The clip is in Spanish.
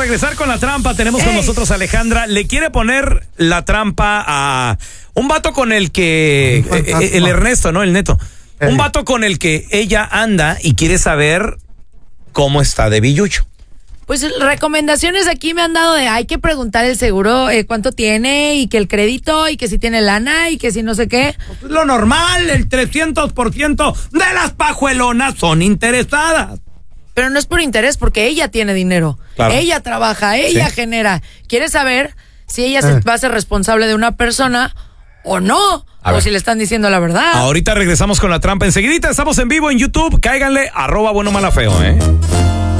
regresar con la trampa. Tenemos con nosotros a Alejandra. Le quiere poner la trampa a un vato con el que... el Ernesto, ¿no? El Neto. Un vato con el que ella anda y quiere saber cómo está de billucho. Pues recomendaciones aquí me han dado de hay que preguntar el seguro cuánto tiene y que el crédito y que si tiene lana y que si no sé qué. Pues lo normal, el 300% de las pajuelonas son interesadas. Pero no es por interés porque ella tiene dinero. Claro. Ella trabaja, ella genera. Quiere saber si ella se va a ser responsable de una persona o no. O si le están diciendo la verdad. Ahorita regresamos con la trampa. Enseguidita estamos en vivo en YouTube. Cáiganle @buenomalafeo,